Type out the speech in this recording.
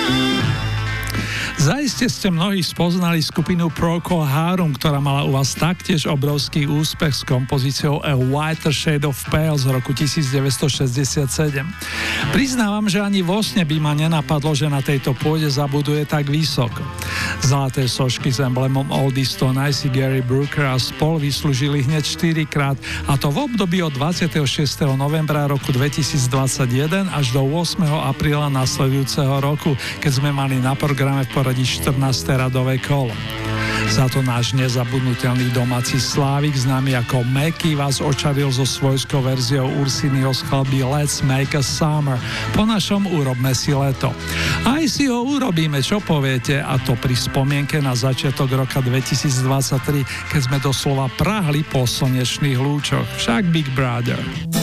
Zaiste ste mnohí spoznali skupinu Procol Harum, ktorá mala u vás taktiež obrovský úspech s kompozíciou A Whiter Shade of Pale z roku 1967. Priznávam, že ani vo sne by ma nenapadlo, že na tejto pôde zabuduje tak vysoko. Zlaté sošky s emblemom Oldies to Nice Gary Brooker a spol vyslúžili hneď 4-krát, a to v období od 26. novembra roku 2021 až do 8. apríla nasledujúceho roku, keď sme mali na programe v poradí 14. radové kolo. Za to náš nezabudnutelný domáci slávik, známy ako Meky, vás očaril so svojskou verziou Ursinyho skladby Let's Make a Summer. Po našom urobme si leto. Aj si ho urobíme, čo poviete? A to pri spomienke na začiatok roka 2023, keď sme doslova prahli po slnečných lúčoch. Však Big Brother.